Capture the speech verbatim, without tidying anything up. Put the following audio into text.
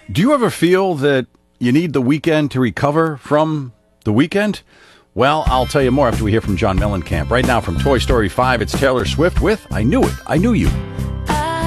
Do you ever feel that you need the weekend to recover from the weekend? Well, I'll tell you more after we hear from John Mellencamp. Right now from Toy Story five, it's Taylor Swift with I Knew It, I Knew You.